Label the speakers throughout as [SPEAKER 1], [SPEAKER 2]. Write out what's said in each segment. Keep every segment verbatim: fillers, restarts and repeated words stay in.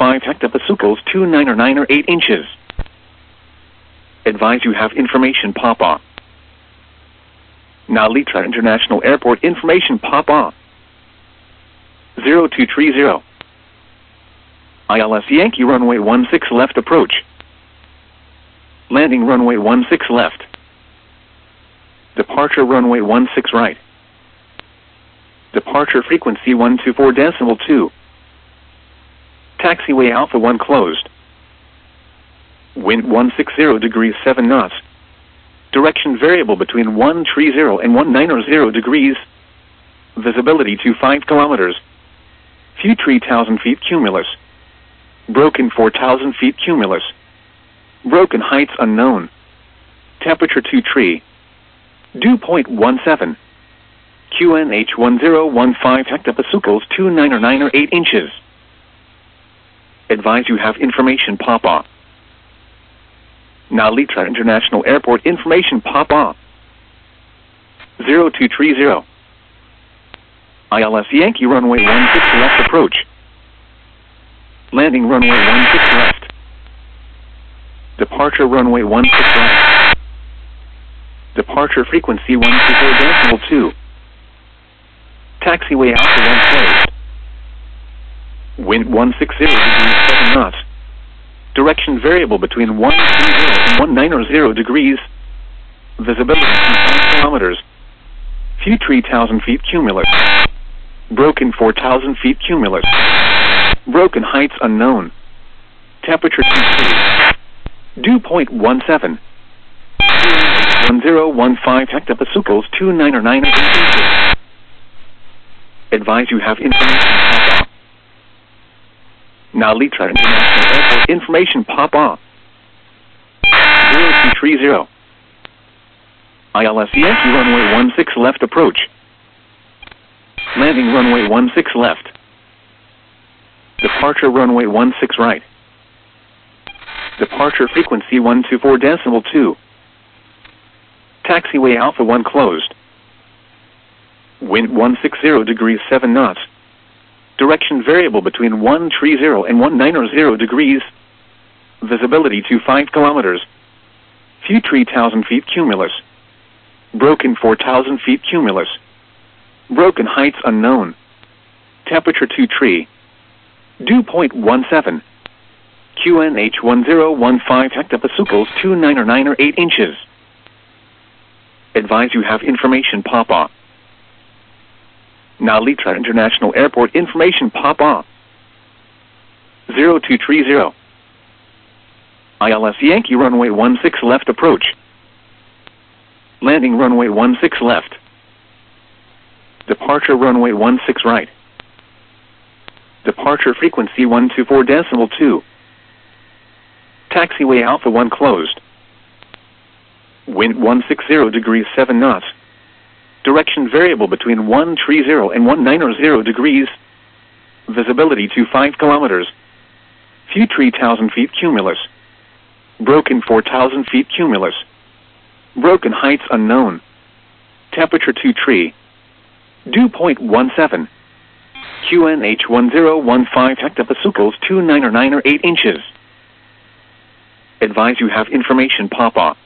[SPEAKER 1] five hectopascals two nine or nine or eight inches. Advise you have information pop-on. Narita International Airport information pop-on. zero two three zero. I L S Yankee runway one six left approach. Landing runway one six left. Departure runway one six right. Departure frequency one two four decimal two. Taxiway Alpha one closed. Wind one sixty degrees seven knots. Direction variable between one thirty and one ninety degrees. Visibility to five kilometers. View three thousand feet cumulus. Broken four thousand feet cumulus. Broken heights unknown. Temperature two tree. Dew point one seven. Q N H one zero one five hectopascals two nine or nine or eight inches. Advise you have information pop-on. Narita International Airport information pop-on. zero two three zero. I L S Yankee runway one six left approach. Landing runway one six left. Departure runway one six right. Departure frequency one two four decimal two. Taxiway Alpha one closed. Wind one sixty degrees seven knots. Direction variable between one thirty and one ninety degrees. Visibility five kilometers. View three thousand feet cumulus. Broken four thousand feet cumulus. Broken heights unknown. Temperature two degrees. Dew point one seven. one zero one five hectopascals two nine or nine or eight inches. Advise you have information pop-on. Narita International Airport information pop-on. zero two three zero. I L S Yankee runway one six left approach. Landing runway one six left. Departure runway one six right. Departure frequency one two four decimal two. Taxiway Alpha one closed. Wind one sixty degrees seven knots. Direction variable between one thirty and one ninety degrees. Visibility to five kilometers. View three thousand feet cumulus. Broken four thousand feet cumulus. Broken heights unknown. Temperature two tree. Dew point one seven. Q N H one zero one five hectopascals two nine or nine or eight inches. Advise you have information pop-on. Narita International Airport information pop-on. zero two three zero. I L S Yankee runway one six left approach. Landing runway one six left. Departure runway one six right. Departure frequency one two four decimal two. Taxiway Alpha one closed. Wind one sixty degrees seven knots. Direction variable between one thirty and one ninety degrees. Visibility to five kilometers. View three thousand feet cumulus. Broken four thousand feet cumulus. Broken heights unknown. Temperature two tree. Dew point one seven. Q N H one zero one five hectopascals two nine or nine or eight inches. Advise you have information pop-on.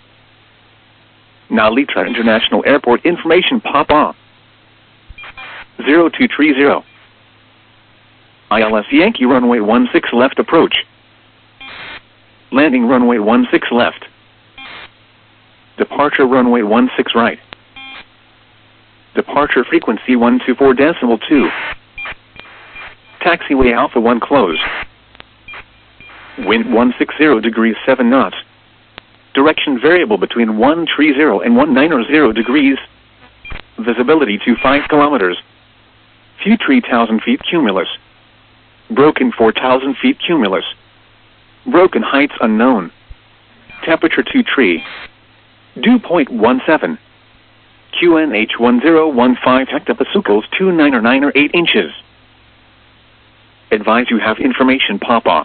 [SPEAKER 1] Narita International Airport information pop-on. zero two three zero. I L S Yankee runway one six left approach. Landing runway one six left. Departure runway one six right. Departure frequency one two four decimal two. Taxiway Alpha one closed. Wind one sixty degrees seven knots. Direction variable between one thirty and one ninety degrees. Visibility to five kilometers. View three thousand feet cumulus. Broken four thousand feet cumulus. Broken heights unknown. Temperature two tree. Dew point one seven. Q N H one zero one five hectopascals two nine or nine or eight inches. Advise you have information pop-on.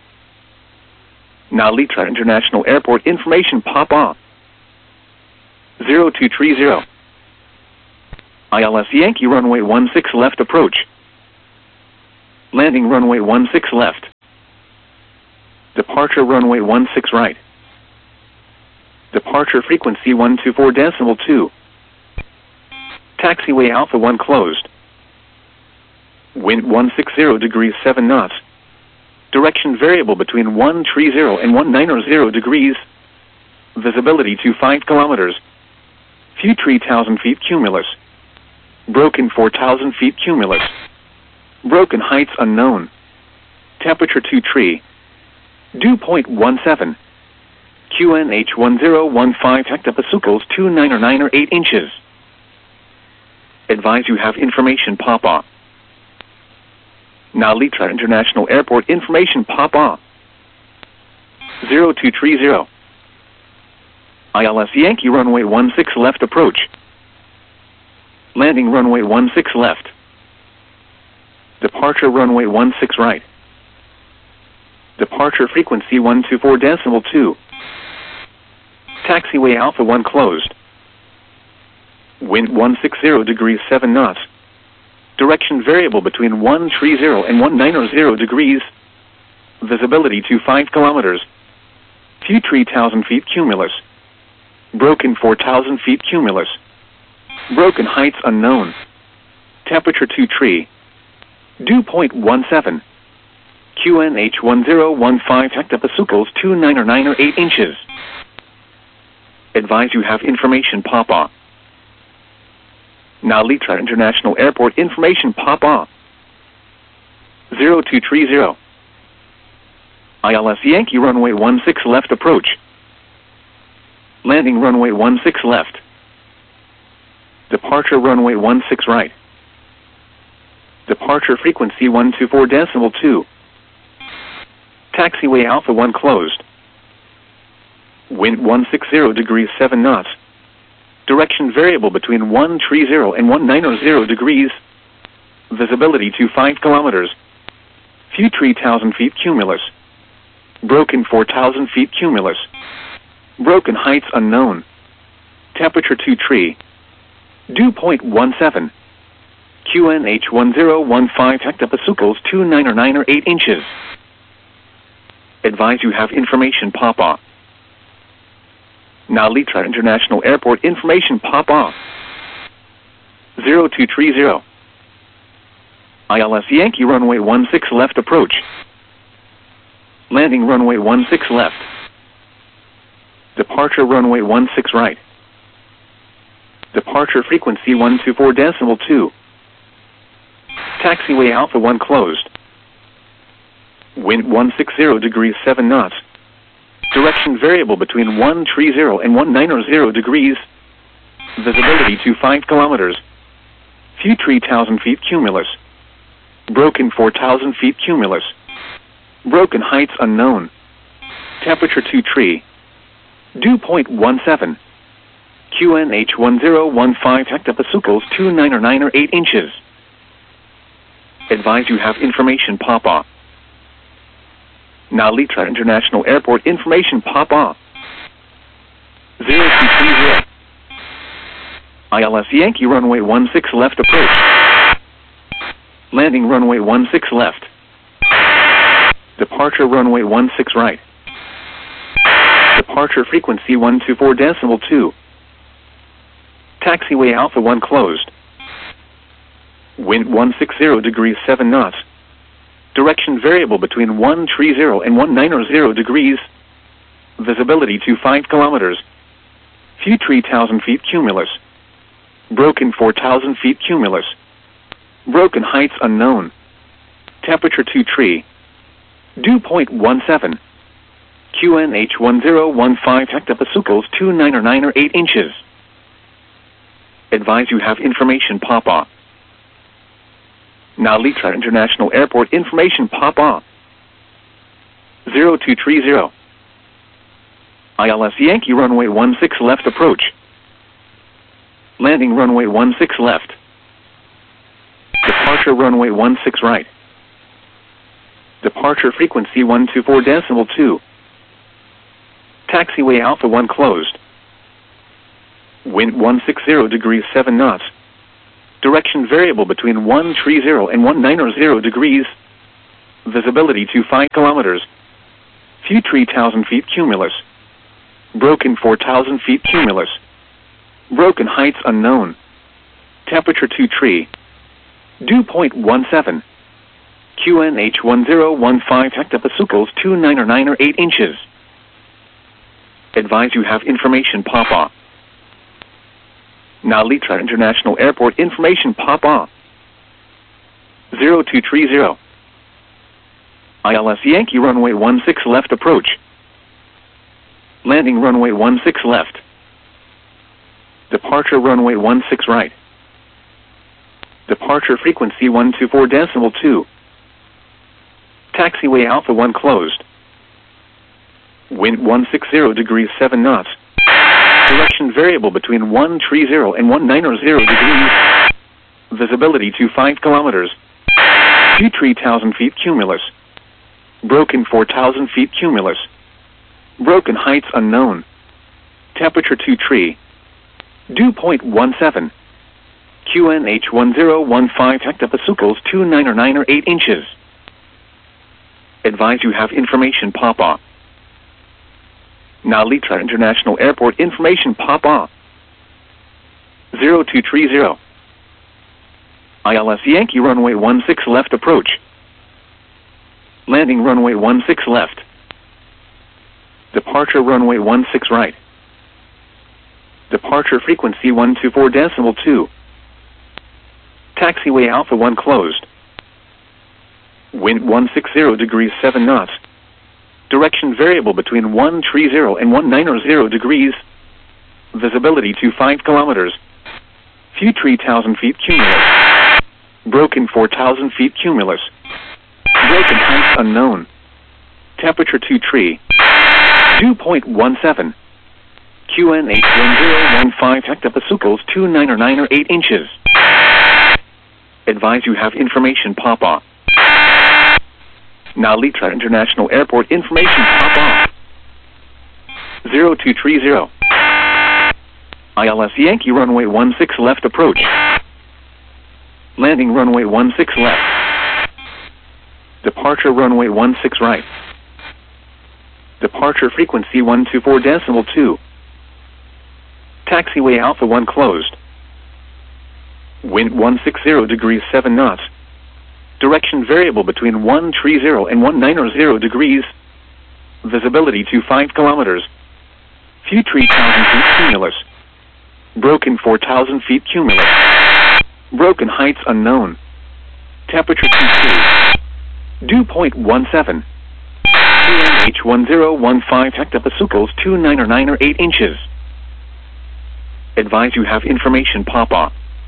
[SPEAKER 1] Narita International Airport information pop-on. zero two three zero. I L S Yankee runway one six left approach. Landing runway one six left. Departure runway one six right. Departure frequency one two four decimal two. Taxiway Alpha one closed. Wind one sixty degrees seven knots. Direction variable between one thirty and one ninety degrees. Visibility to five kilometers. View three thousand feet cumulus. Broken four thousand feet cumulus. Broken heights unknown. Temperature two tree. Dew point one seven. Q N H one zero one five hectopascals two nine or nine or eight inches. Advise you have information pop-off. Narita International Airport information pop-off. zero two three zero. I L S Yankee runway one six left approach. Landing runway one six left. Departure runway one six right. Departure frequency one two four decimal two. Taxiway Alpha one closed. Wind one sixty degrees seven knots. Direction variable between one thirty and one ninety degrees. Visibility to five kilometers. View three thousand feet cumulus. Broken four thousand feet cumulus. Broken heights unknown. Temperature two tree. Dew point one seven. Q N H one zero one five hectopascals two nine or nine or eight inches. Advise you have information pop-off. Narita International Airport information pop-off. zero two three zero. I L S Yankee runway one six left approach. Landing runway one six left. Departure runway one six right. Departure frequency one two four decimal two. Taxiway Alpha one closed. Wind one sixty degrees seven knots. Direction variable between one thirty and one ninety degrees. Visibility to five kilometers. View three thousand feet cumulus. Broken four thousand feet cumulus. Broken heights unknown. Temperature two tree. Dew point one seven. Q N H one zero one five hectopascals two nine or nine or eight inches. Advise you have information pop-off. Narita International Airport information pop-off. zero two three zero. I L S Yankee runway one six left approach. Landing runway one six left. Departure runway one six right. Departure frequency one two four decimal two. Taxiway Alpha one closed. Wind one sixty degrees seven knots. Direction variable between one thirty and one ninety degrees. Visibility to five kilometers. View three thousand feet cumulus. Broken four thousand feet cumulus. Broken heights unknown. Temperature two tree. Dew point one seven. Q N H one zero one five hectopascals two nine or nine or eight inches. Advise you have information pop-off. Narita International Airport information pop-off. zero two three zero. I L S Yankee runway one six left approach. Landing runway one six left. Departure runway one six right. Departure frequency one two four decimal two. Taxiway Alpha one closed. Wind one sixty degrees seven knots. Direction variable between one thirty and one ninety degrees. Visibility to five kilometers. View three thousand feet cumulus. Broken four thousand feet cumulus. Broken heights unknown. Temperature two tree. Dew point one seven. Q N H one zero one five hectopascals two nine or nine or eight inches. Advise you have information pop-off. Narita International Airport information pop-off. zero two three zero. I L S Yankee runway one six left approach. Landing runway one six left. Departure runway one six right. Departure frequency one two four decimal two. Taxiway Alpha one closed. Wind one sixty degrees seven knots. Direction variable between one thirty and one ninety degrees. Visibility to five kilometers. View three thousand feet cumulus. Broken four thousand feet cumulus. Broken heights unknown. Temperature two tree. Dew point one seven. Q N H one zero one five hectopascals two nine or nine or eight inches. Advise you have information Papa. Nalitra International Airport information Papa. zero two three zero. I L S Yankee runway one six left approach. Landing runway one six left. Departure runway one six right. Departure frequency one two four decimal two. Taxiway Alpha one closed. Wind one sixty degrees seven knots. Direction variable between one thirty and one ninety degrees. Visibility to five kilometers. View three thousand feet cumulus. Broken four thousand feet cumulus. Broken heights unknown. Temperature two tree. Dew point one seven. Q N H one zero one five hectopascals two nine or nine or eight inches. Advise you have information Papa. Nalitra International Airport information Papa. zero two three zero. I L S Yankee runway one six left approach. Landing runway one six left. Departure runway one six right. Departure frequency one two four decimal two. Taxiway Alpha one closed. Wind one sixty degrees seven knots. Direction variable between one thirty and one ninety degrees. Visibility to five kilometers. View three thousand feet cumulus. Broken four thousand feet cumulus. Broken heights unknown. Temperature two tree. Dew point one seven. Q N H one zero one five hectopascals two nine or nine or eight inches. Advise you have information Papa. Nalitra International Airport information Papa. zero two three zero. I L S Yankee runway one six left approach. Landing runway one six left. Departure runway one six right. Departure frequency one two four decimal two. Taxiway Alpha one closed. Wind one sixty degrees seven knots. Direction variable between one thirty and one ninety degrees. Visibility to five kilometers. View three thousand feet cumulus. Broken four thousand feet cumulus. Broken heights unknown. Temperature two two. Dew point one seven. Q N H one zero one five hectopascals two nine or nine or eight inches. Advise you have information Papa.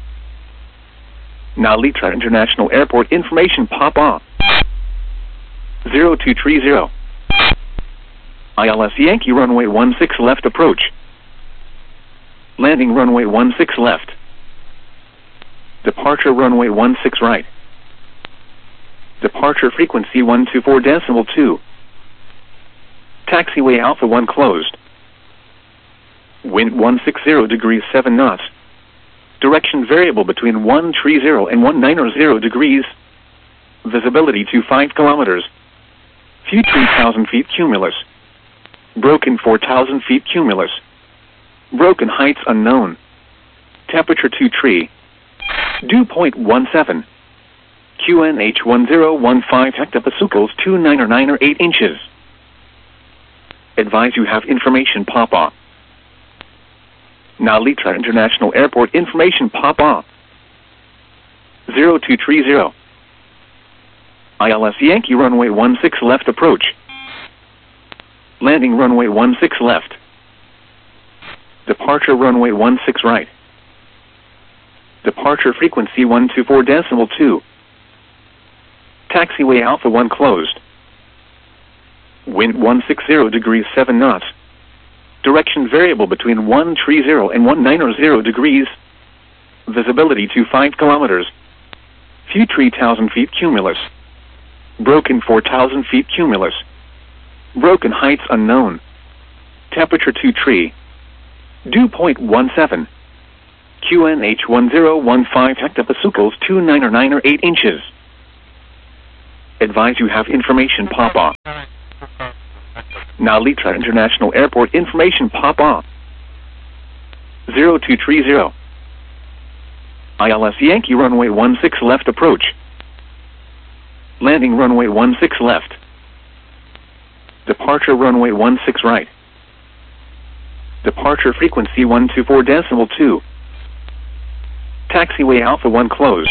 [SPEAKER 1] Nalitra International Airport information Papa. zero two three zero. I L S Yankee runway one six left approach. Landing runway one six left. Departure runway one six right. Departure frequency one two four decimal two. Taxiway Alpha one closed. Wind one sixty degrees seven knots. Direction variable between one thirty and one ninety degrees. Visibility to five kilometers. View three thousand feet cumulus. Broken four thousand feet cumulus. Broken heights unknown. Temperature two tree. Dew point one seven. Q N H one zero one five hectopascals two nine or nine or eight inches. Advise you have information Papa. Nalitra International Airport information Papa. zero two three zero. I L S Yankee runway one six left approach. Landing runway one six left. Departure runway one six right. Departure frequency one two four decimal two. Taxiway Alpha one closed. Wind one sixty degrees seven knots. Direction variable between one thirty and one ninety degrees. Visibility to five kilometers. View three thousand feet cumulus. Broken four thousand feet cumulus. Broken heights unknown. Temperature two tree. Dew point one seven. Q N H one zero one five hectopascals two nine or nine or eight inches. Advise you have information Papa. Now Litra International Airport information pop off. zero two three zero. I L S Yankee runway one six left approach. Landing runway one six left. Departure runway one six right. Departure frequency one two four decimal two. Taxiway Alpha one closed.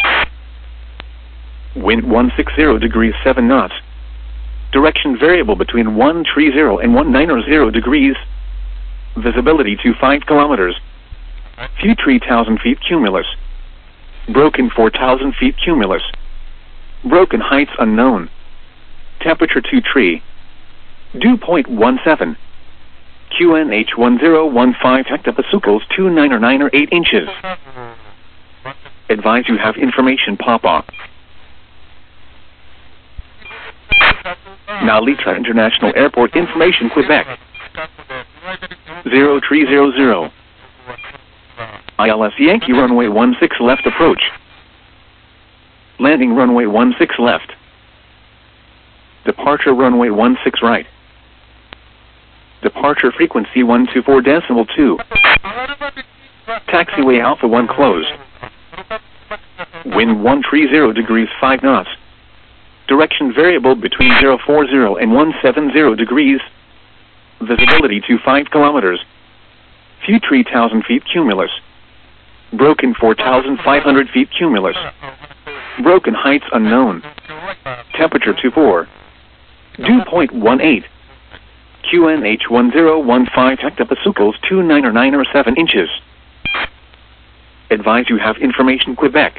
[SPEAKER 1] Wind one sixty degrees seven knots. Direction variable between one thirty and one ninety degrees. Visibility to five kilometers. View three thousand feet cumulus. Broken four thousand feet cumulus. Broken heights unknown. Temperature two tree. Dew point one seven. Q N H one zero one five hectopascals two nine or nine or eight inches. Advise you have information pop off. Now Litra International Airport information Quebec. zero three zero zero. I L S Yankee runway one six left approach. Landing runway one six left. Departure runway one six right. Departure frequency one two four decimal two. Taxiway Alpha one closed. Wind one thirty degrees five knots. Direction variable between zero forty and one seventy degrees. Visibility to five kilometers. View three thousand feet cumulus. Broken four thousand five hundred feet cumulus. Broken heights unknown. Temperature two four. Dew point one eight. Q N H one zero one five hectopascals two nine or nine or seven inches. Advise you have information Quebec.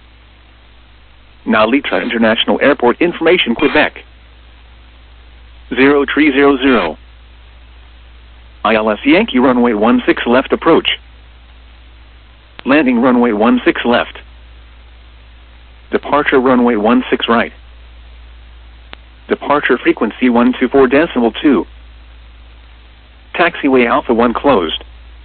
[SPEAKER 1] Now Litra International Airport information Quebec. zero three zero zero. I L S Yankee runway one six left approach. Landing runway one six left. Departure runway one six right. Departure frequency one two four decimal two. Taxiway Alpha one closed.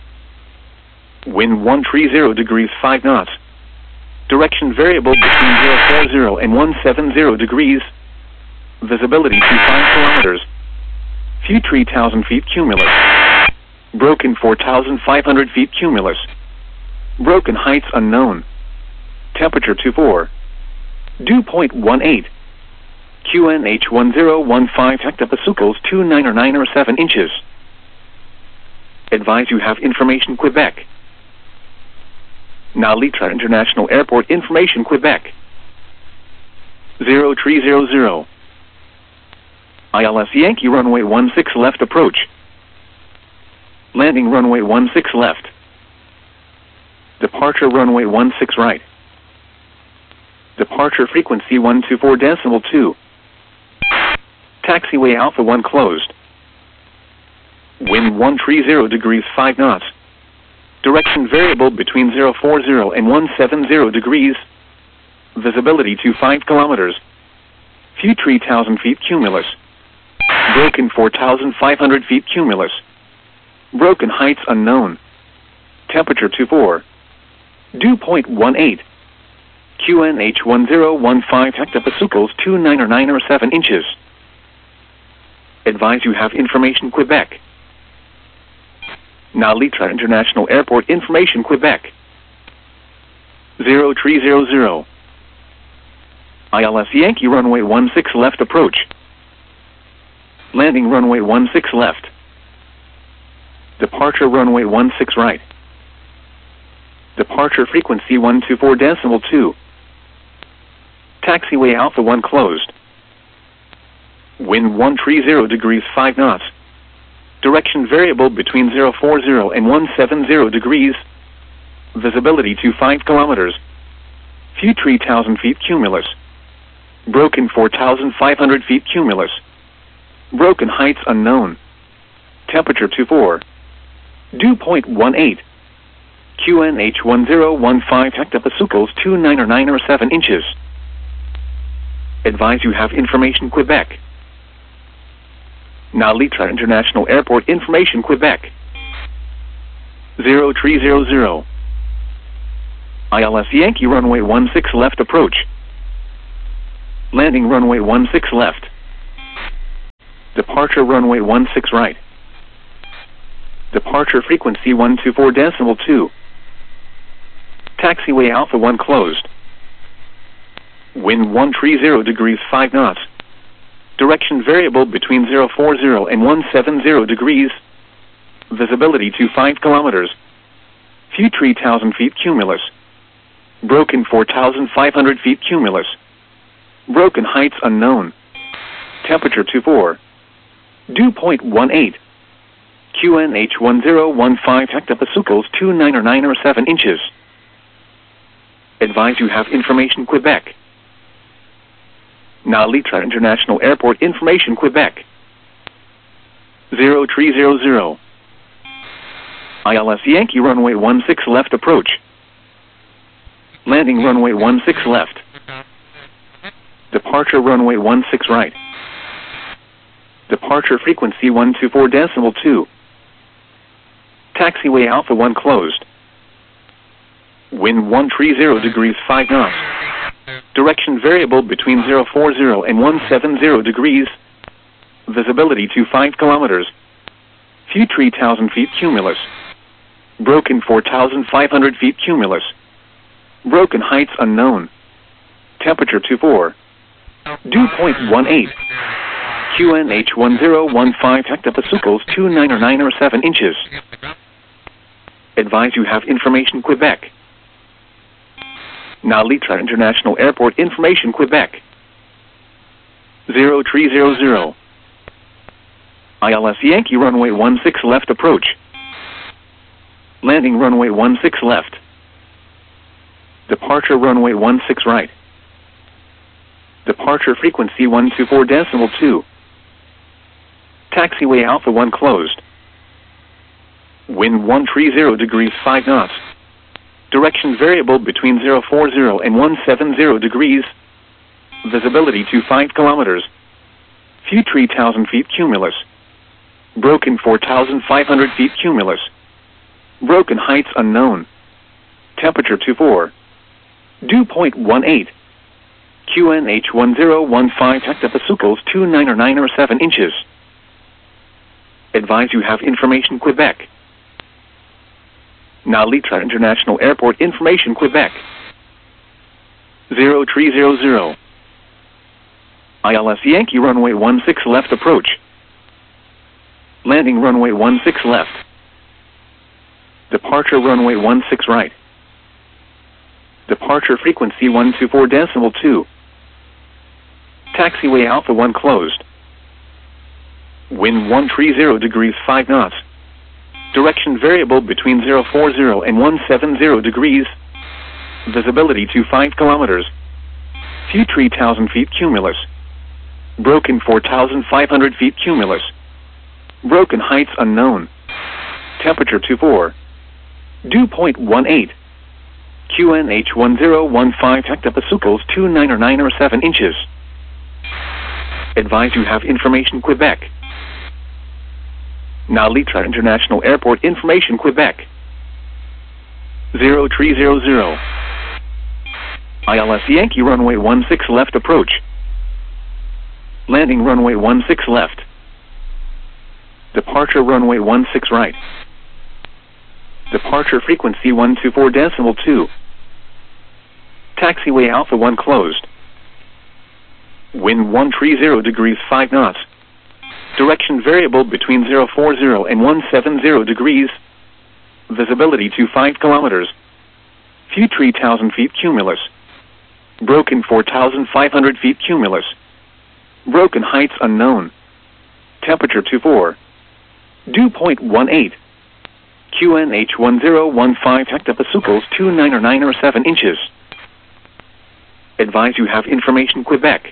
[SPEAKER 1] Wind one thirty degrees five knots. Direction variable between zero forty and one seventy degrees. Visibility to five kilometers. View three thousand feet cumulus. Broken four thousand five hundred feet cumulus. Broken heights unknown. Temperature two four. Dew point one eight. Q N H one zero one five hectopascals two nine or nine or seven inches. Advise you have information Quebec. Now Litra International Airport information Quebec. zero three zero zero. I L S Yankee runway one six left approach. Landing runway one six left. Departure runway one six right. Departure frequency one two four decimal two. Taxiway Alpha one closed. Wind one thirty degrees five knots. Direction variable between zero forty and one seventy degrees. Visibility to five kilometers. View three thousand feet cumulus. Broken four thousand five hundred feet cumulus. Broken heights unknown. Temperature two four. Dew point one eight. Q N H one zero one five hectopascals two nine or nine or seven inches. Advise you have information Quebec. Now Litra International Airport information Quebec. zero three zero zero. I L S Yankee runway one six left approach. Landing runway one six left. Departure runway one six right. Departure frequency one two four decimal two. Taxiway Alpha one closed. Wind one thirty degrees five knots. Direction variable between zero forty and one seventy degrees. Visibility to five kilometers. View three thousand feet cumulus. Broken four thousand five hundred feet cumulus. Broken heights unknown. Temperature two four. Dew point one eight. Q N H one zero one five hectopascals two nine or nine or seven inches. Advise you have information Quebec. Now Litra International Airport information Quebec. zero three zero zero. I L S Yankee runway one six left approach. Landing runway one six left. Departure Departure runway one six right. Departure frequency one two four decimal two. Taxiway Alpha one closed. Wind one three zero degrees five knots. Direction variable between zero four zero and one seven zero degrees. Visibility to five kilometers. View three thousand feet cumulus. Broken four thousand five hundred feet cumulus. Broken heights unknown. Temperature two four. Dew point one eight. Q N H one zero one five hectopascals two nine or nine or seven inches. Advise you have information Quebec. Now Litra International Airport information Quebec. zero three zero zero. I L S Yankee runway one six left approach. Landing runway one six left. Departure runway one six right. Departure frequency one two four decimal two. Taxiway Alpha one closed. Wind one three zero degrees five knots. Direction variable between zero four zero and one seven zero degrees. Visibility to five kilometers. View three thousand feet cumulus. Broken four thousand five hundred feet cumulus. Broken heights unknown. Temperature two four. Dew point one eight. Q N H one zero one five hectopascals two nine or nine or seven inches. Advise you have information Quebec. Now Litra International Airport information Quebec. zero three zero zero. I L S Yankee runway one six left approach. Landing runway one six left. Departure runway one six right. Departure frequency one two four decimal two. Taxiway Alpha one closed. Wind one three zero degrees five knots. Direction variable between zero four zero and one seven zero degrees. Visibility to five kilometers. View three thousand feet cumulus. Broken four thousand five hundred feet cumulus. Broken heights unknown. Temperature two four. Dew point one eight. Q N H one zero one five hectopascals two nine or nine or seven inches. Advise you have information Quebec. Now Litra International Airport information Quebec. zero three zero zero. I L S Yankee runway one six left approach. Landing runway one six left. Departure runway one six right. Departure frequency one two four decimal two. Taxiway Alpha one closed. Wind one three zero degrees five knots. Direction variable between zero four zero and one seven zero degrees. Visibility to five kilometers. View three thousand feet cumulus. Broken four thousand five hundred feet cumulus. Broken heights unknown. Temperature two four. Dew point one eight. Q N H one zero one five hectopascals two nine or nine or seven inches. Advise you have information Quebec. Now Litra International Airport information Quebec. zero three zero zero. I L S Yankee runway one six left approach. Landing runway one six left. Departure runway one six right. Departure frequency one two four decimal two. Taxiway Alpha one closed. Wind one three zero degrees five knots. Direction variable between zero four zero and one seven zero degrees. Visibility to five kilometers. View three thousand feet cumulus. Broken four thousand five hundred feet cumulus. Broken heights unknown. Temperature two four. Dew point one eight. Q N H one zero one five hectopascals two nine or nine or seven inches. Advise you have information Quebec.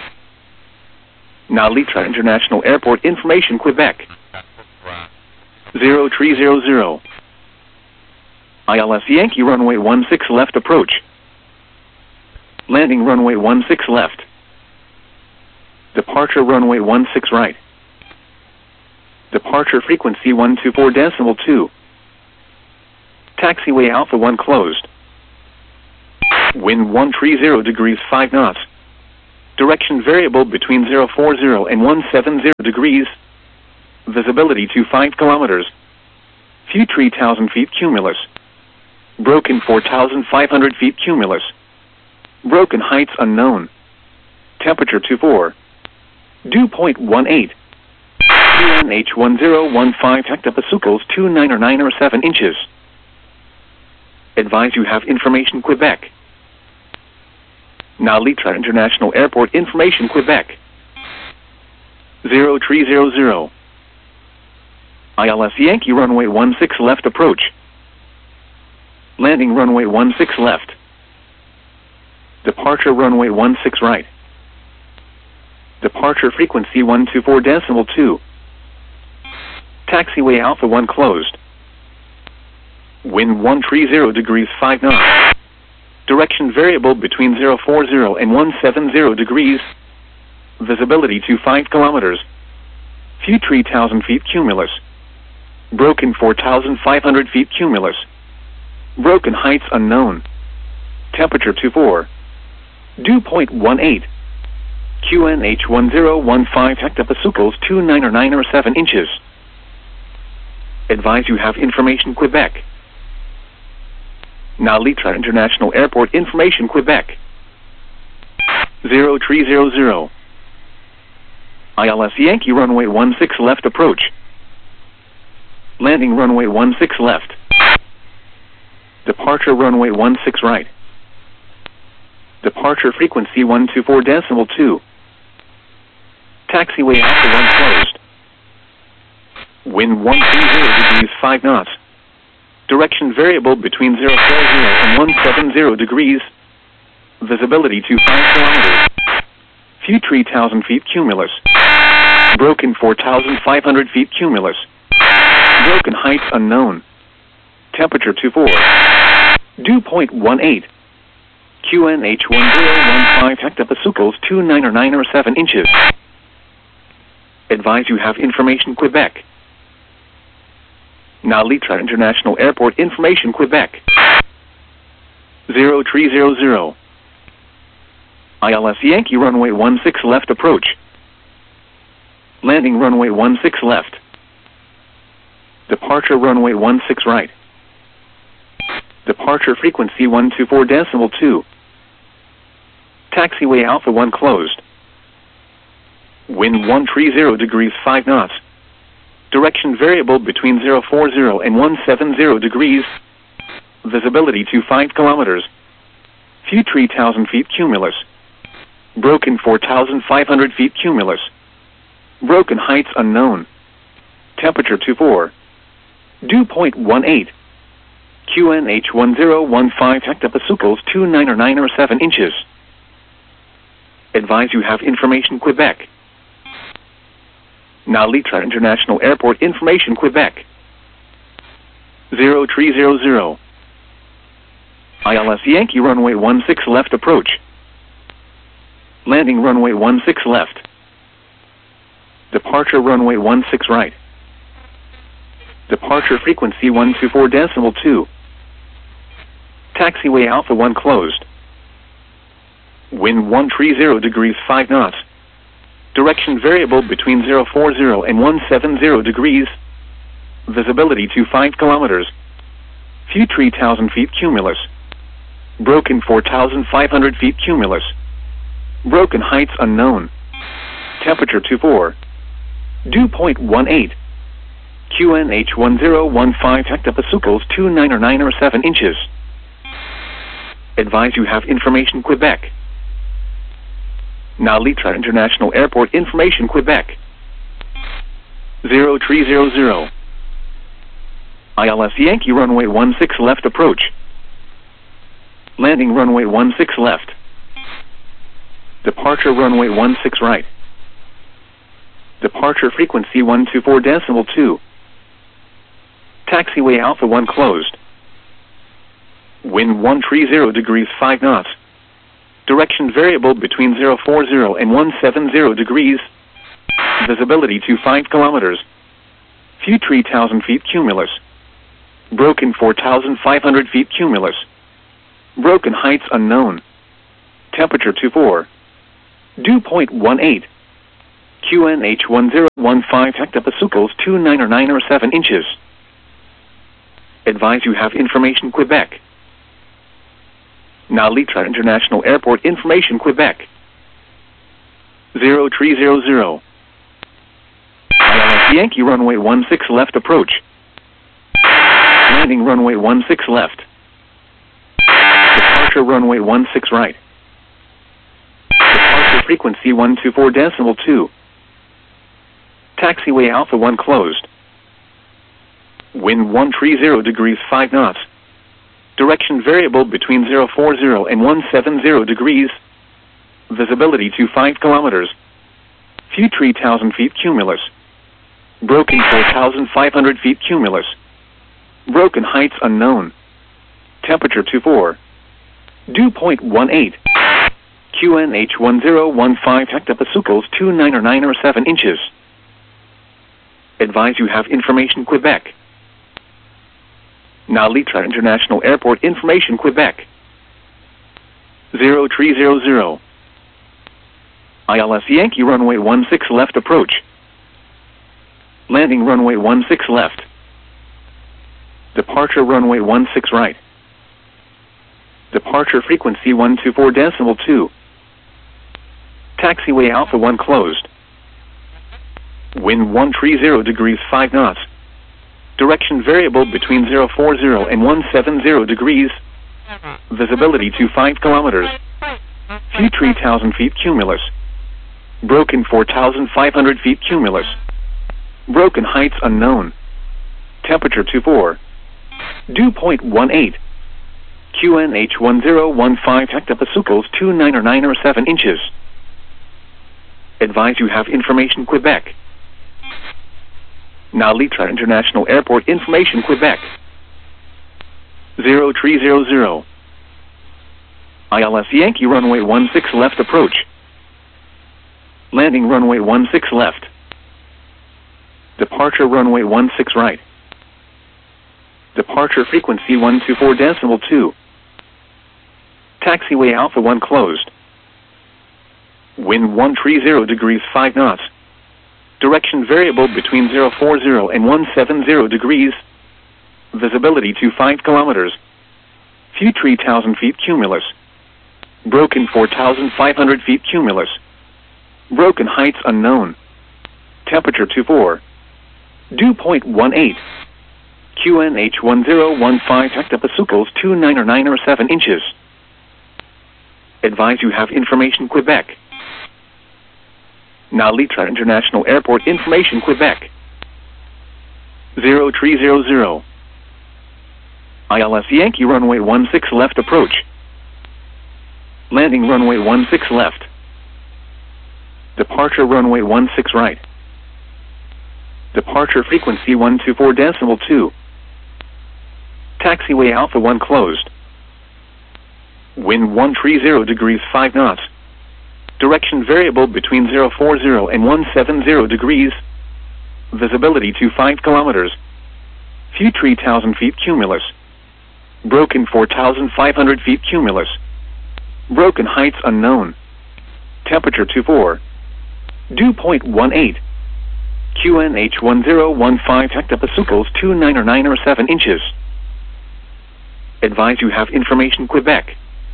[SPEAKER 1] Now Litra International Airport information Quebec. zero three zero zero. I L S Yankee runway one six left approach. Landing runway one six left. Departure runway one six right. Departure frequency one two four decimal two. Taxiway Alpha one closed. Wind one three zero degrees five knots. Direction variable between zero forty and one seventy degrees. Visibility to five kilometers. View three thousand feet cumulus. Broken four thousand five hundred feet cumulus. Broken heights unknown. Temperature two four. Dew point one eight. Q N H one zero one five hectopascals two nine or nine or seven inches. Advise you have information Quebec. Now Litra International Airport information Quebec. zero three zero zero. I L S Yankee runway one six left approach. Landing runway one six left. Departure runway one six right. Departure frequency one two four decimal two. Taxiway Alpha one closed. Wind one three zero degrees five knots. Direction variable between zero forty and one seventy degrees. Visibility to five kilometers. View three thousand feet cumulus. Broken four thousand five hundred feet cumulus. Broken heights unknown. Temperature two four. Dew point one eight. Q N H one zero one five hectopascals two nine or nine or seven inches. Advise you have information Quebec. Now Litra International Airport information Quebec. zero three zero zero. I L S Yankee runway one six left approach. Landing runway one six left. Departure runway one six right. Departure frequency one two four decimal two. Taxiway Alpha one closed. Wind one three zero degrees five knots. Direction variable between zero forty and one seventy degrees. Visibility to five kilometers. View three thousand feet cumulus. Broken four thousand five hundred feet cumulus. Broken heights unknown. Temperature two four. Dew point one eight. Q N H one zero one five hectopascals two nine or nine or seven inches. Advise you have information Quebec. Now Litra International Airport information Quebec. zero three zero zero. I L S Yankee runway one six left approach. Landing runway one six left. Departure runway one six right. Departure frequency one two four decimal two. Taxiway Alpha one closed. Wind one three zero degrees five knots. Direction variable between zero forty and one seventy degrees. Visibility to five kilometers. View three thousand feet cumulus. Broken four thousand five hundred feet cumulus. Broken heights unknown. Temperature two four. Dew point one eight. Q N H one zero one five hectopascals two nine or nine or seven inches. Advise you have information Quebec. Now Litra International Airport information Quebec. zero three zero zero. I L S Yankee runway one six left approach. Landing runway one six left. Departure runway one six right. Departure frequency one two four decimal two. Taxiway Alpha one closed. Wind one three zero degrees five knots. Direction variable between zero forty and one seventy degrees. Visibility to five kilometers. View three thousand feet cumulus. Broken four thousand five hundred feet cumulus. Broken heights unknown. Temperature two four. Dew point one eight. Q N H one zero one five hectopascals two nine or nine or seven inches. Advise you have information Quebec. Now Litra International Airport information Quebec. zero three zero zero. I L S Yankee runway one six left approach. Landing runway one six left. Departure runway one six right. Departure frequency one two four decimal two. Taxiway Alpha one closed. Wind one three zero degrees five knots. Direction variable between zero forty and one seventy degrees. Visibility to five kilometers. View three thousand feet cumulus. Broken four thousand five hundred feet cumulus. Broken heights unknown. Temperature two four. Dew point one eight. Q N H one zero one five hectopascals two nine or nine or seven inches. Advise you have information Quebec. Now Litra International Airport information Quebec. zero three zero zero. I L S Yankee runway one six left approach. Landing runway one six left. Departure runway one six right. Departure frequency one two four decimal two. Taxiway Alpha one closed. Wind one three zero degrees five knots. Direction variable between zero four zero and one seven zero degrees. Visibility to five kilometers. View three thousand feet cumulus. Broken four thousand five hundred feet cumulus. Broken heights unknown. Temperature two four. Dew point one eight. Q N H one zero one five hectopascals two nine or nine or seven inches. Advise you have information Quebec. Now Litra International Airport information Quebec. zero three zero zero. I L S Yankee runway one six left approach. Landing runway one six left. Departure runway one six right. Departure frequency one two four decimal two. Taxiway Alpha one closed. Wind one three zero degrees five knots. Direction variable between zero four zero and one seven zero degrees. Visibility to five kilometers. View three thousand feet cumulus. Broken four thousand five hundred feet cumulus. Broken heights unknown. Temperature two four. Dew point one eight. Q N H one zero one five hectopascals two nine or nine or seven inches. Advise you have information Quebec. Now Litra International Airport information Quebec. zero three zero zero. I L S Yankee runway one six left approach. Landing runway one six left. Departure runway one six right. Departure frequency one two four decimal two. Taxiway Alpha one closed. Wind one three zero degrees five knots. Direction variable between zero four zero and one seven zero degrees. Visibility to five kilometers. View three thousand feet cumulus. Broken four thousand five hundred feet cumulus. Broken heights unknown. Temperature two four. Dew point one eight. Q N H one zero one five hectopascals two nine or nine or seven inches. Advise you have information Quebec. Now Litra International Airport information Quebec. zero three zero zero. I L S Yankee runway one six left approach. Landing runway one six left. Departure runway one six right. Departure frequency one two four decimal two. Taxiway Alpha one closed. Wind one three zero degrees five knots. Direction variable between zero four zero and one seven zero degrees. Visibility to five kilometers. View three thousand feet cumulus. Broken four thousand five hundred feet cumulus. Broken heights unknown. Temperature two four. Dew point one eight. Q N H one zero one five hectopascals two nine or nine or seven inches. Advise you have information Quebec.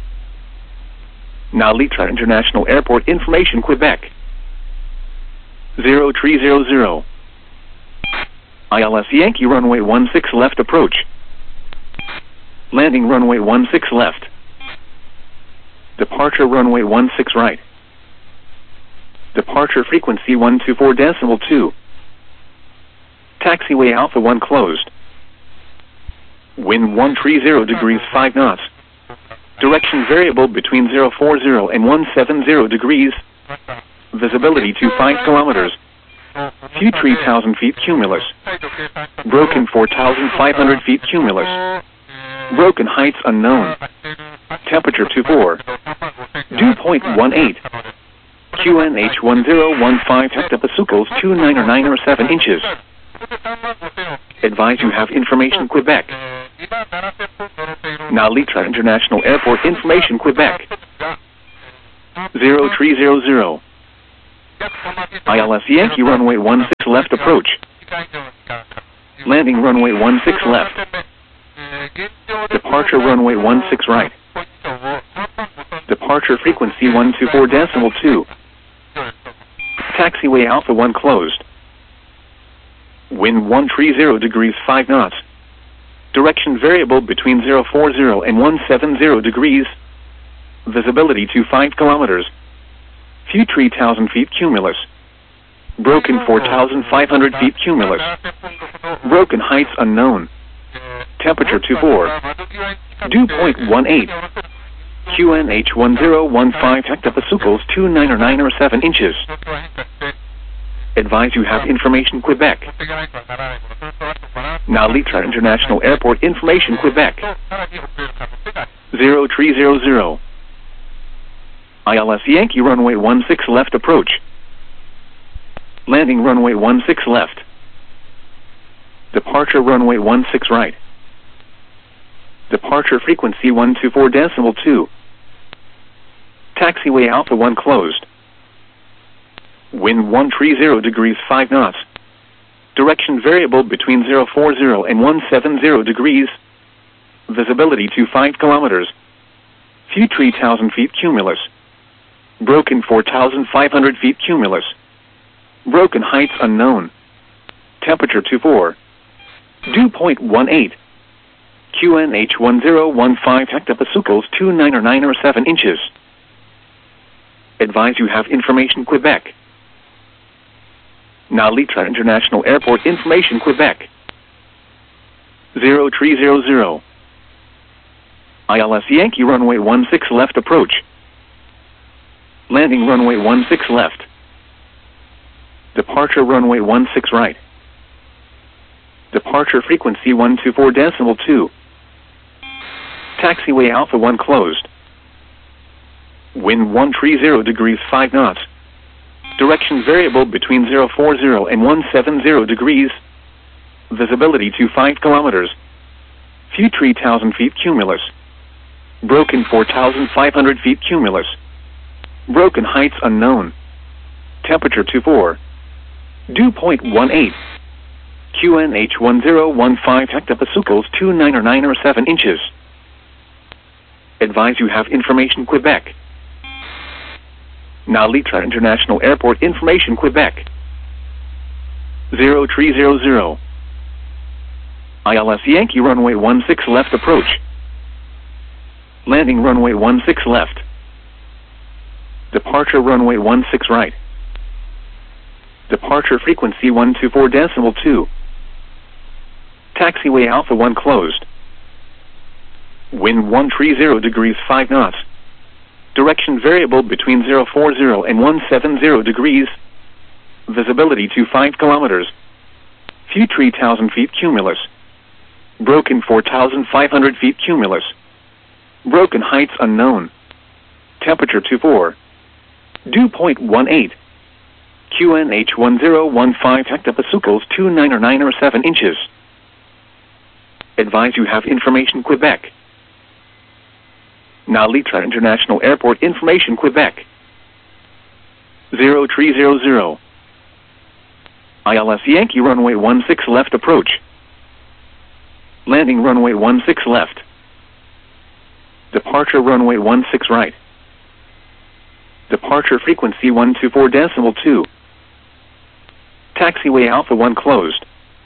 [SPEAKER 1] Now Litra International Airport information Quebec. zero three zero zero. I L S Yankee runway one six left approach. Landing runway one six left. Departure runway one six right. Departure frequency one two four decimal two. Taxiway Alpha one closed. Wind one three zero degrees five knots. Direction variable between zero four zero and one seven zero degrees. Visibility to five kilometers. View three thousand feet cumulus. Broken four thousand five hundred feet cumulus. Broken heights unknown. Temperature two four. Dew point one eight. Q N H one zero one five hectopascals two nine or nine or seven inches. Advise you have information Quebec. Now Litra International Airport information Quebec. zero three zero zero. I L S Yankee runway one six left approach. Landing runway one six left. Departure runway one six right. Departure frequency one two four decimal two. Taxiway Alpha one closed. Wind one three zero degrees five knots. Direction variable between zero four zero and one seven zero degrees. Visibility to five kilometers. View three thousand feet cumulus. Broken four thousand five hundred feet cumulus. Broken heights unknown. Temperature two four. Dew point one eight. Q N H one zero one five hectopascals two nine or nine or seven inches. Advise you have information Quebec. Now Litra International Airport information Quebec. zero three zero zero. I L S Yankee runway one six left approach. Landing runway one six left. Departure runway one six right. Departure frequency one two four decimal two. Taxiway Alpha one closed. Wind one three zero degrees five knots. Direction variable between zero four zero and one seven zero degrees. Visibility to five kilometers. View three thousand feet cumulus. Broken four thousand five hundred feet cumulus. Broken heights unknown. Temperature two four. Dew point one eight. Q N H one zero one five hectopascals two nine or nine or seven inches. Advise you have information Quebec. Now Litra International Airport information Quebec. zero three zero zero. I L S Yankee runway one six left approach. Landing runway one six left. Departure runway one six right. Departure frequency one two four decimal two. Taxiway Alpha one closed. Wind one three zero degrees five knots. Direction variable between zero four zero and one seven zero degrees. Visibility to five kilometers. View three thousand feet cumulus. Broken four thousand five hundred feet cumulus. Broken heights unknown. Temperature two four. Dew point one eight. Q N H one zero one five hectopascals two nine or nine or seven inches. Advise you have information Quebec. Now Litra International Airport information Quebec. zero three zero zero. I L S Yankee runway one six left approach. Landing runway one six left. Departure runway one six right. Departure frequency one two four decimal two. Taxiway Alpha one closed. Wind one three zero degrees five knots. Direction variable between zero four zero and one seven zero degrees. Visibility to five kilometers. View three thousand feet cumulus. Broken four thousand five hundred feet cumulus. Broken heights unknown. Temperature two four. Dew point one eight. Q N H one zero one five hectopascals two nine or nine or seven inches. Advise you have information Quebec. Now Litra International Airport information Quebec. zero three zero zero. I L S Yankee runway one six left approach. Landing runway one six left. Departure runway one six right. Departure frequency one two four decimal two. Taxiway Alpha one closed.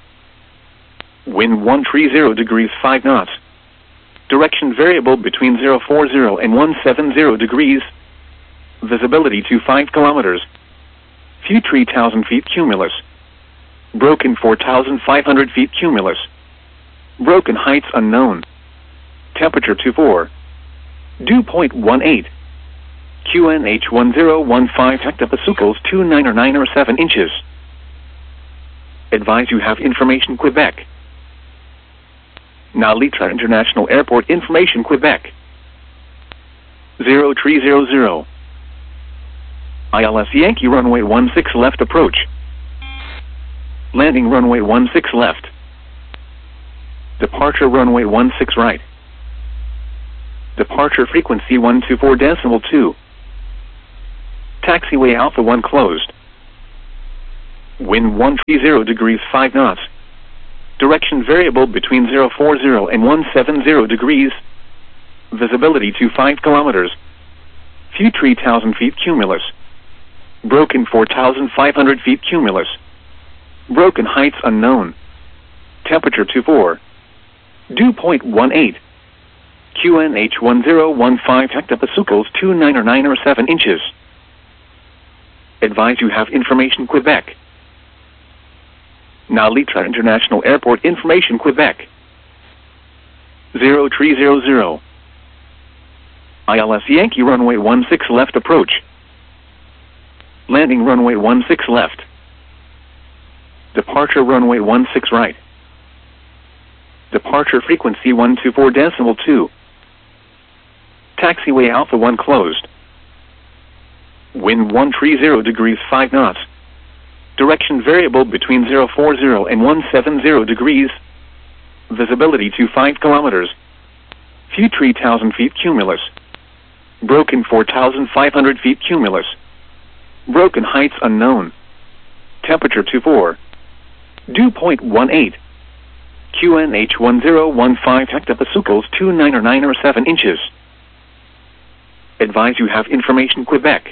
[SPEAKER 1] Wind one three zero degrees five knots. Direction variable between zero four zero and one seven zero degrees. Visibility to five kilometers. View three thousand feet cumulus. Broken four thousand five hundred feet cumulus. Broken heights unknown. Temperature two four. Dew point one eight. Q N H one zero one five hectopascals two nine or nine or seven inches. Advise you have information Quebec. Now Litra International Airport information Quebec. zero three zero zero. I L S Yankee runway one six left approach. Landing runway one six left. Departure runway one six right. Departure frequency one two four decimal two. Taxiway Alpha one closed. Wind one thirty degrees five knots. Direction variable between zero forty and one seventy degrees. Visibility to five kilometers. View three thousand feet cumulus. Broken four thousand five hundred feet cumulus. Broken heights unknown. Temperature two four. Dew point one eight. Q N H one zero one five hectopascals two nine or nine or seven inches. Advise you have information Quebec. Now Litra International Airport information Quebec. zero three zero zero. I L S Yankee runway one six left approach. Landing runway one six left. Departure runway one six right. Departure frequency one two four decimal two. Taxiway Alpha one closed. Wind one thirty degrees five knots. Direction variable between zero forty and one seventy degrees. Visibility to five kilometers. View three thousand feet cumulus. Broken four thousand five hundred feet cumulus. Broken heights unknown. Temperature two four. Dew point one eight. Q N H one zero one five hectopascals two nine or nine or seven inches. Advise you have information Quebec.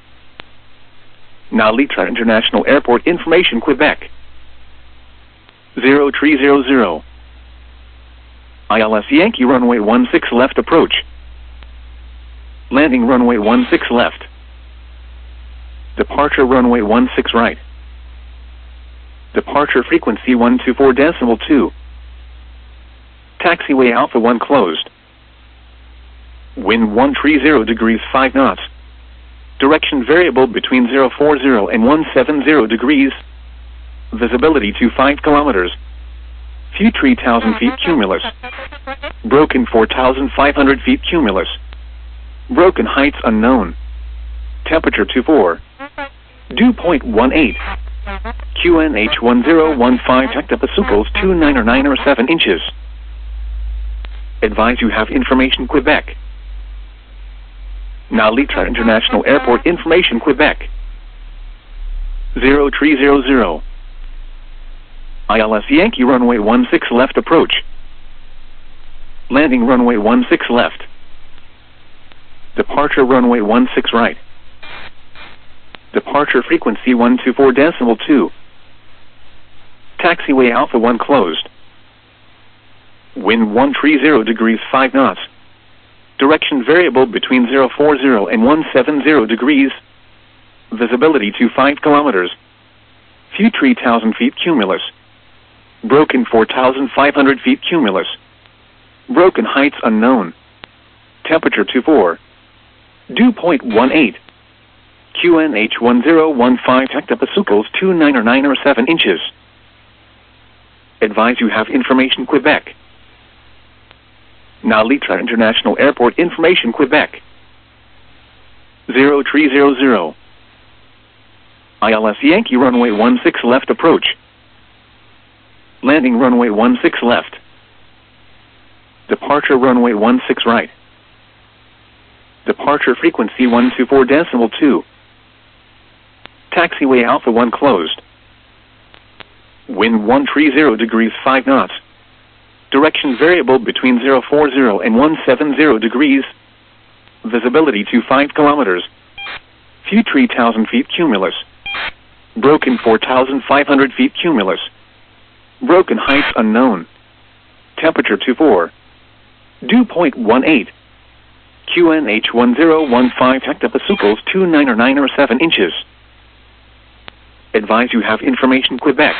[SPEAKER 1] Now Litra International Airport information Quebec. zero three zero zero. I L S Yankee runway one six left approach. Landing runway one six left. Departure runway one six right. Departure frequency one two four decimal two. Taxiway Alpha one closed. Wind one thirty degrees five knots. Direction variable between zero forty and one seventy degrees. Visibility to five kilometers. View three thousand feet cumulus. Broken four thousand five hundred feet cumulus. Broken heights unknown. Temperature two four. Dew point one eight. Q N H one zero one five hectopascals two nine or nine or seven inches. Advise you have information Quebec. Now Litra International Airport information Quebec. zero three zero zero. I L S Yankee runway one six left approach. Landing runway one six left. Departure runway one six right. Departure frequency one two four decimal two. Taxiway Alpha one closed. Wind one thirty degrees five knots. Direction variable between zero forty and one seventy degrees. Visibility to five kilometers. View three thousand feet cumulus. Broken four thousand five hundred feet cumulus. Broken heights unknown. Temperature two four. Dew point one eight. Q N H one zero one five hectopascals two nine or nine or seven inches. Advise you have information Quebec. Now Litra International Airport information Quebec. zero three zero zero. I L S Yankee runway one six left approach. Landing runway one six left. Departure runway one six right. Departure frequency one two four decimal two. Taxiway Alpha one closed. Wind one thirty degrees five knots. Direction variable between zero forty and one seventy degrees. Visibility to five kilometers. View three thousand feet cumulus. Broken four thousand five hundred feet cumulus. Broken heights unknown. Temperature two four. Dew point one eight. Q N H one zero one five hectopascals two nine or nine or seven inches. Advise you have information Quebec.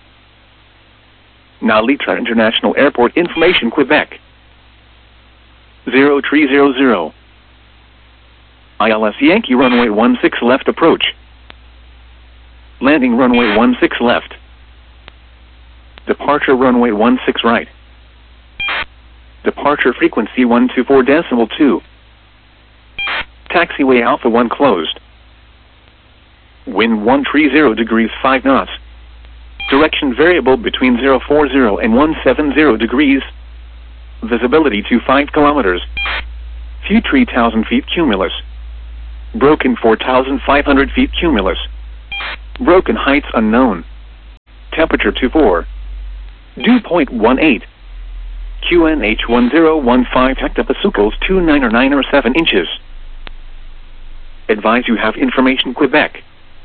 [SPEAKER 1] Now Litra International Airport information Quebec. zero three zero zero. I L S Yankee runway one six left approach. Landing runway one six left. Departure runway one six right. Departure frequency one two four decimal two. Taxiway Alpha one closed. Wind one thirty degrees five knots. Direction variable between zero forty and one seventy degrees. Visibility to five kilometers. View three thousand feet cumulus. Broken four thousand five hundred feet cumulus. Broken heights unknown. Temperature two four. Dew point one eight. Q N H one zero one five hectopascals two nine or nine or seven inches. Advise you have information Quebec.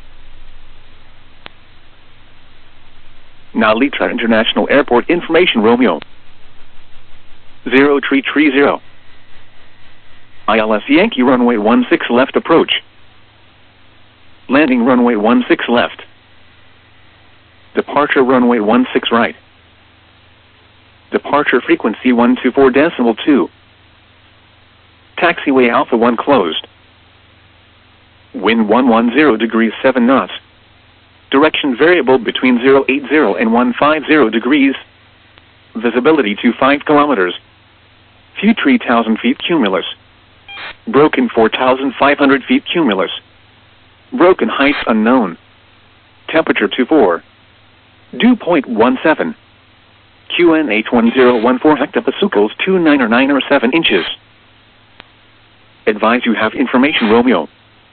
[SPEAKER 1] Now Litra International Airport information Romeo. Zero three three zero. I L S Yankee runway one six left approach. Landing runway one six left. Departure runway one six right. Departure frequency one two four decimal two. Taxiway Alpha one closed. Wind one one zero degrees seven knots. Direction variable between zero eight zero and one five zero degrees. Visibility to five kilometers. View three thousand feet cumulus. Broken four thousand five hundred feet cumulus. Broken heights unknown. Temperature two four. Dew point one seven. Q N H one zero one four hectopascals two nine or nine or seven inches. Advise you have information Romeo.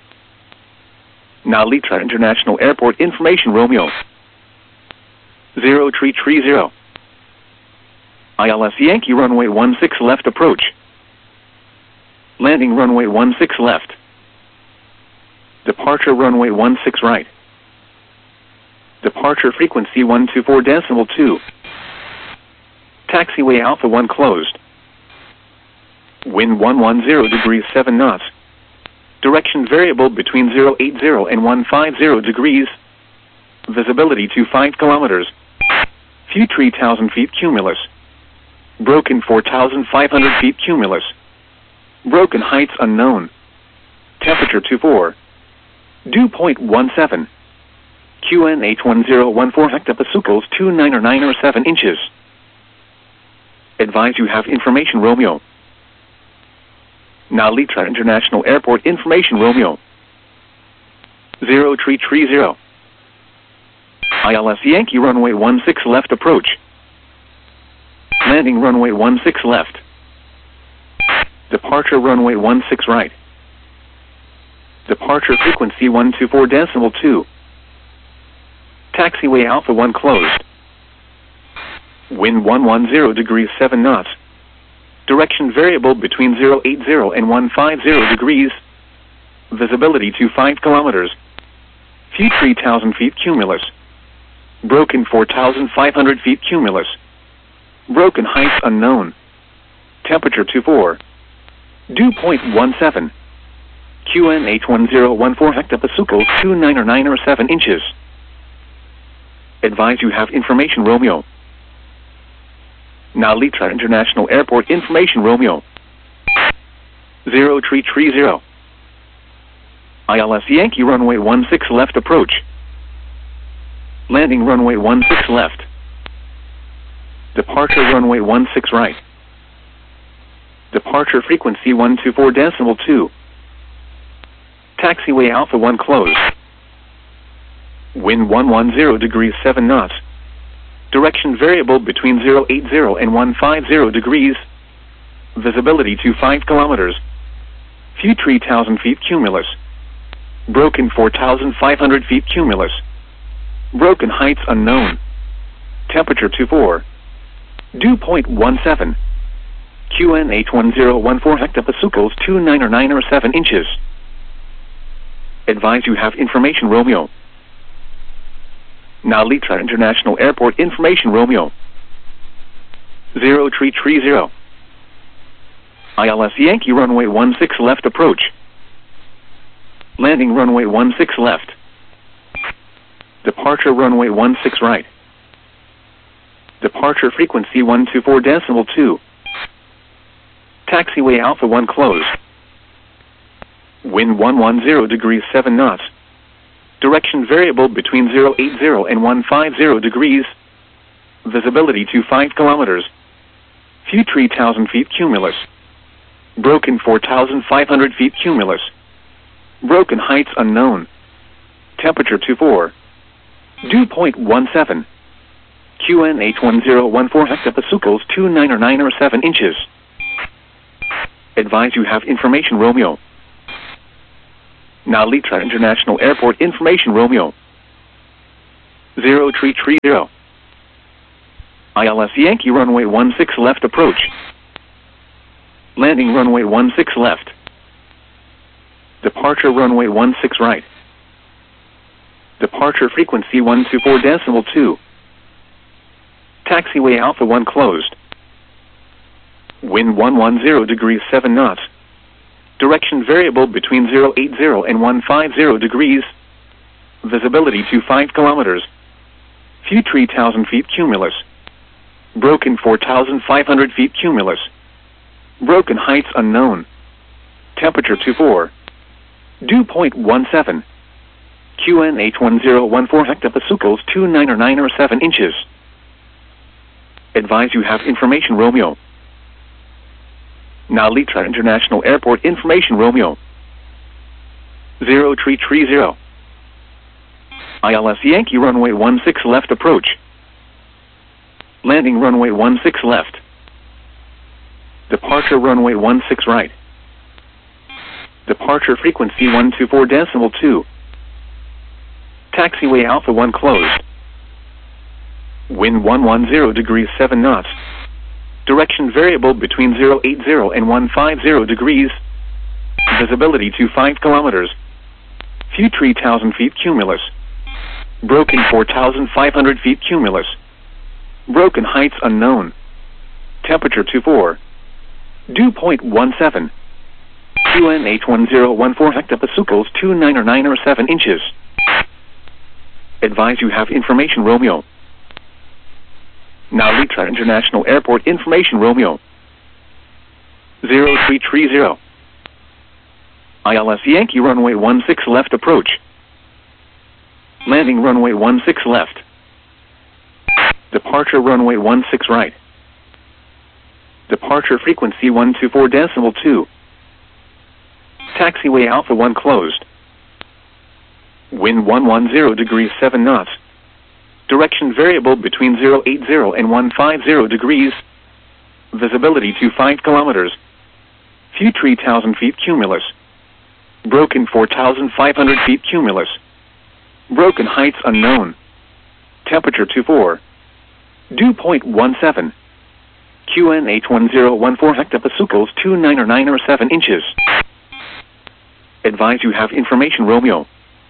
[SPEAKER 1] Now Litra International Airport information Romeo. Zero three three zero. I L S Yankee runway one six left approach. Landing runway one six left. Departure runway one six right. Departure frequency one two four decimal two. Taxiway Alpha one closed. Wind one one zero degrees seven knots. Direction variable between zero eight zero and one five zero degrees. Visibility to five kilometers. View three thousand feet cumulus. Broken four thousand five hundred feet cumulus. Broken heights unknown. Temperature two four. Dew point one seven. Q N H one zero one four hectopascals two nine or nine or seven inches. Advise you have information Romeo. Now Litra International Airport information Romeo. Zero three three zero. I L S Yankee runway one six left approach. Landing runway one six left. Departure runway one six right. Departure frequency one two four decimal two. Taxiway Alpha one closed. Wind one one zero degrees seven knots. Direction variable between zero eight zero and one five zero degrees. Visibility to five kilometers. View three thousand feet cumulus. Broken four thousand five hundred feet cumulus. Broken heights unknown. Temperature two four. Dew point one seven. Q N H one zero one four hectopascals two nine or nine or seven inches. Advise you have information Romeo. Now Litra International Airport information Romeo. Zero three three zero. I L S Yankee runway one six left approach. Landing runway one six left. Departure runway one six right. Departure frequency one two four decimal two. Taxiway Alpha one closed. Wind one one zero degrees seven knots. Direction variable between zero eight zero and one five zero degrees. Visibility to five kilometers. View three thousand feet cumulus. Broken four thousand five hundred feet cumulus. Broken heights unknown. Temperature two four. Dew point one seven. Q N H one zero one four hectopascals two nine or nine or seven inches. Advise you have information Romeo. Now Litra International Airport information Romeo. Zero three three zero. I L S Yankee runway one six left approach. Landing runway one six left. Departure runway one six right. Departure frequency one two four decimal two. Taxiway Alpha one closed. Wind one one zero degrees seven knots. Direction variable between zero eight zero and one five zero degrees. Visibility to five kilometers. View three thousand feet cumulus. Broken four thousand five hundred feet cumulus. Broken heights unknown. Temperature two four. Dew point one seven. Q N H one zero one four hectopascals two nine or nine or seven inches. Advise you have information Romeo. Now Litra International Airport information Romeo. zero tree tree zero. I L S Yankee runway one six left approach. Landing runway one six left. Departure runway one six right. Departure frequency one two four decimal two. Taxiway Alpha one closed. Wind one one zero degrees seven knots. Direction variable between zero eight zero and one five zero degrees. Visibility to five kilometers. View three thousand feet cumulus. Broken four thousand five hundred feet cumulus. Broken heights unknown. Temperature two four. Dew point one seven. Q N H one zero one four hectopascals two nine or nine or seven inches. Advise you have information Romeo. Now Litra International Airport information Romeo. zero three three zero. I L S Yankee runway one six left approach. Landing runway one six left. Departure runway one six right. Departure frequency one two four decimal two. Taxiway Alpha one closed. Wind one one zero degrees seven knots. Direction variable between zero eight zero and one five zero degrees. Visibility to five kilometers. View three thousand feet cumulus. Broken four thousand five hundred feet cumulus. Broken heights unknown. Temperature two four. Dew point one seven. Q N H one zero one four hectopascals two nine or nine or seven inches. Advise you have information Romeo. Now Litra International Airport information Romeo. zero three three zero. I L S Yankee runway one six left approach. Landing runway one six left. Departure runway one six right. Departure frequency one two four decimal two. Taxiway Alpha one closed. Wind one one zero degrees seven knots. Direction variable between zero eight zero and one five zero degrees. Visibility to five kilometers. View three thousand feet cumulus. Broken four thousand five hundred feet cumulus. Broken heights unknown. Temperature two four. Dew point one seven. Q N H one zero one four hectopascals two nine or nine or seven inches. Advise you have information Romeo.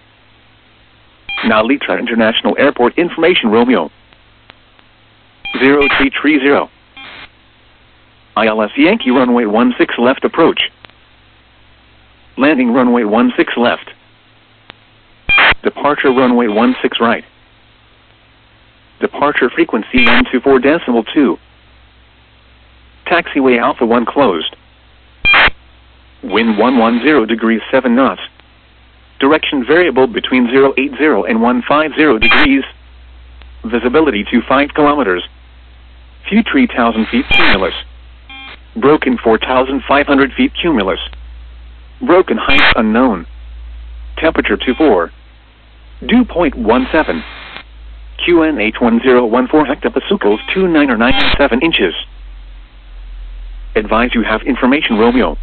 [SPEAKER 1] Now Litra International Airport information Romeo. zero three three zero. I L S Yankee runway one six left approach. Landing runway one six left. Departure runway one six right. Departure frequency one two four decimal two. Taxiway Alpha one closed. Wind one one zero degrees seven knots. Direction variable between zero eight zero and one five zero degrees. Visibility to five kilometers. View three thousand feet cumulus. Broken four thousand five hundred feet cumulus. Broken heights unknown. Temperature two four. Dew point one seven. Q N H one zero one four hectopascals two nine or nine or seven inches. Advise you have information Romeo.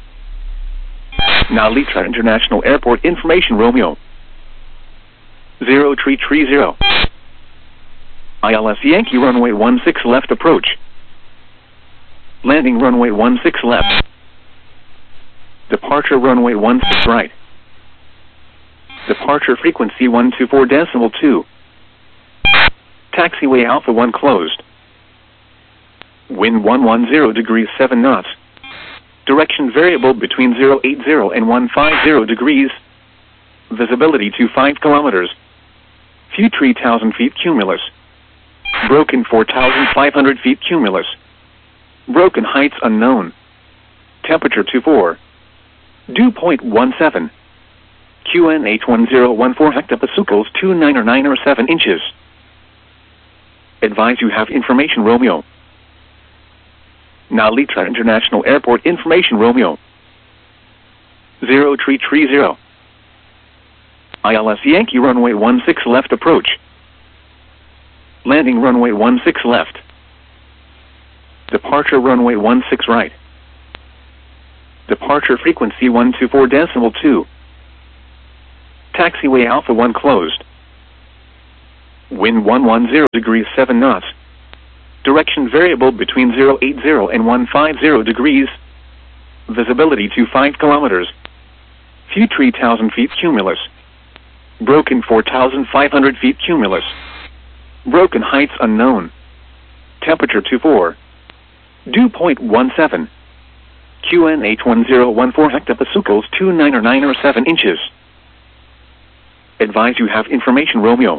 [SPEAKER 1] Now Litra International Airport information Romeo. zero three three zero. I L S Yankee runway one six left approach. Landing runway one six left. Departure runway one six right. Departure frequency one two four decimal two. Taxiway Alpha one closed. Wind one one zero degrees seven knots. Direction variable between zero eight zero and one five zero degrees. Visibility to five kilometers. View three thousand feet cumulus. Broken four thousand five hundred feet cumulus. Broken heights unknown. Temperature two four. Dew point one seven. Q N H one zero one four hectopascals two nine or nine or seven inches. Advise you have information Romeo. Now Litra International Airport information Romeo. zero three three zero. I L S Yankee runway one six left approach. Landing runway one six left. Departure runway one six right. Departure frequency one two four decimal two. Taxiway Alpha one closed. Wind one one zero degrees seven knots. Direction variable between zero eight zero and one five zero degrees. Visibility to five kilometers. View three thousand feet cumulus. Broken four thousand five hundred feet cumulus. Broken heights unknown. Temperature two four. Dew point one seven. Q N H one zero one four hectopascals two nine or nine or seven inches. Advise you have information Romeo.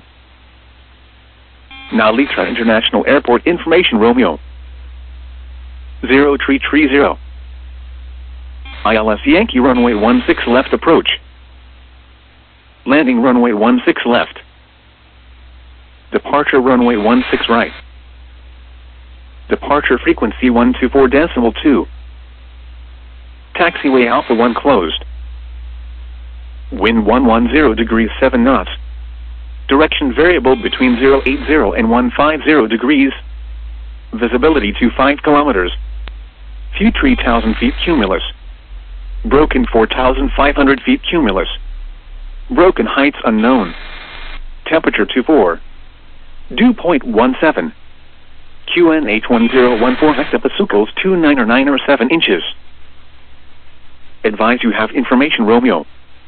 [SPEAKER 1] Now Litra International Airport information Romeo. zero three three zero. I L S Yankee runway one six left approach. Landing runway one six left. Departure runway one six right. Departure frequency one two four decimal two. Taxiway Alpha one closed. Wind one one zero degrees seven knots. Direction variable between zero eight zero and one five zero degrees. Visibility to five kilometers. View three thousand feet cumulus. Broken four thousand five hundred feet cumulus. Broken heights unknown. Temperature two four. Dew point one seven. Q N H one zero one four hectopascals two nine or nine or seven inches. Advise you have information Romeo.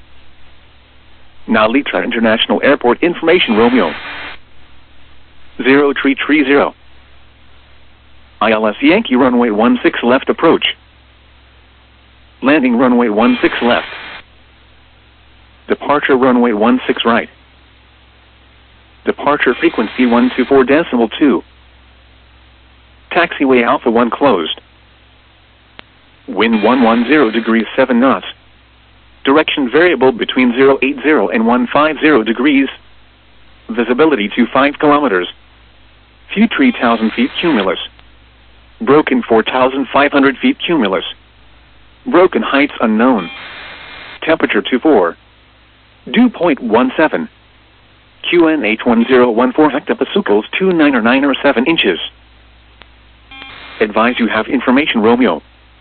[SPEAKER 1] Now Litra International Airport information Romeo. zero three three zero. I L S Yankee runway one six left approach. Landing runway one six left. Departure runway one six right. Departure frequency one two four decimal two. Taxiway Alpha one closed. Wind one one zero degrees seven knots. Direction variable between zero eight zero and one five zero degrees. Visibility to five kilometers. View three thousand feet cumulus. Broken four thousand five hundred feet cumulus. Broken heights unknown. Temperature two four. Dew point one seven. Q N H one zero one four hectopascals two nine or nine or seven inches. Advise you have information Romeo.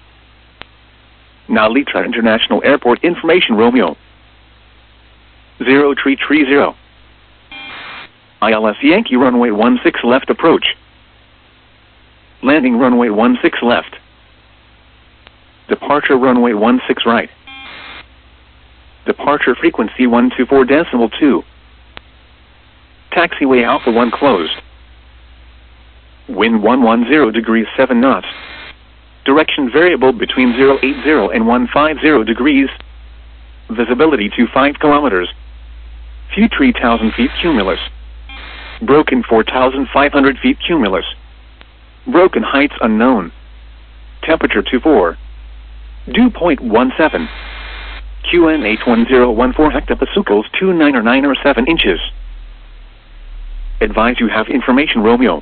[SPEAKER 1] Now Litra International Airport information Romeo. zero three three zero. I L S Yankee runway one six left approach. Landing runway one six left. Departure runway one six right. Departure frequency one two four decimal two. Taxiway Alpha one closed. Wind one one zero degrees seven knots. Direction variable between zero eight zero and one five zero degrees. Visibility to five kilometers. View three thousand feet cumulus. Broken four thousand five hundred feet cumulus. Broken heights unknown. Temperature two four. Dew point one seven. Q N H one zero one four hectopascals two nine or nine or seven inches. Advise you have information Romeo.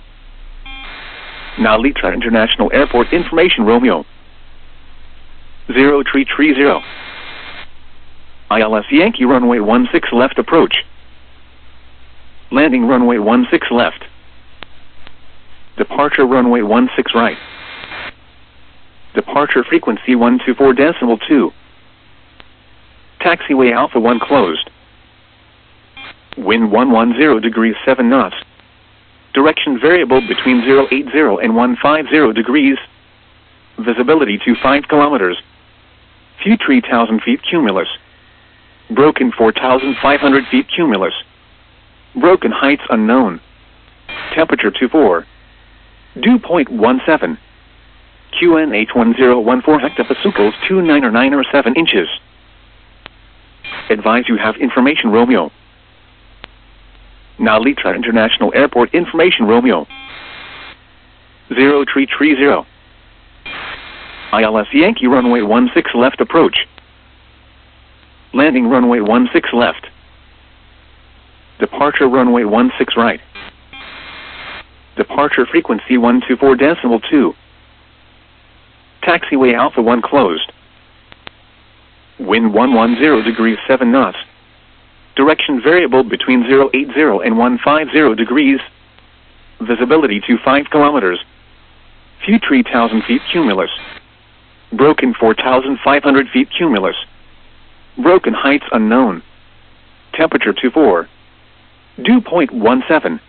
[SPEAKER 1] Now Litra International Airport information Romeo. zero three three zero. I L S Yankee runway one six left approach. Landing runway one six left. Departure runway one six right. Departure frequency one two four decimal two. Taxiway Alpha one closed. Wind one one zero degrees seven knots. Direction variable between zero eight zero and one five zero degrees. Visibility to five kilometers. View three thousand feet cumulus. Broken four thousand five hundred feet cumulus. Broken heights unknown. Temperature two four. Dew point one seven. Q N H one zero one four hectopascals two nine or nine or seven inches. Advise you have information Romeo. Now Litra International Airport information Romeo. zero three three zero. I L S Yankee runway one six left approach. Landing runway one six left. Departure runway one six right. Departure frequency one two four decimal two. Taxiway Alpha one closed. Wind one one zero degrees seven knots. Direction variable between zero eight zero and one five zero degrees. Visibility to five kilometers. View three thousand feet cumulus. Broken four thousand five hundred feet cumulus. Broken heights unknown. Temperature two four. Dew point one seven.